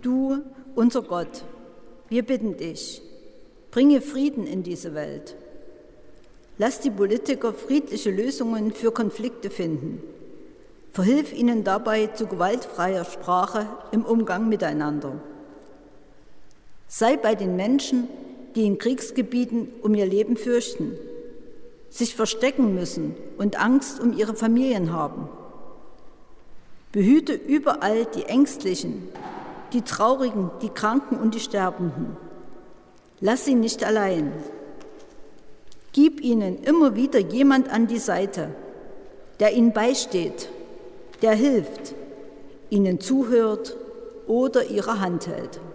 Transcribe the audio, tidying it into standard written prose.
Du, unser Gott, wir bitten dich, bringe Frieden in diese Welt. Lass die Politiker friedliche Lösungen für Konflikte finden. Verhilf ihnen dabei zu gewaltfreier Sprache im Umgang miteinander. Sei bei den Menschen, die in Kriegsgebieten um ihr Leben fürchten, sich verstecken müssen und Angst um ihre Familien haben. Behüte überall die Ängstlichen, die Traurigen, die Kranken und die Sterbenden. Lass sie nicht allein. Gib ihnen immer wieder jemand an die Seite, der ihnen beisteht, der hilft, ihnen zuhört oder ihre Hand hält.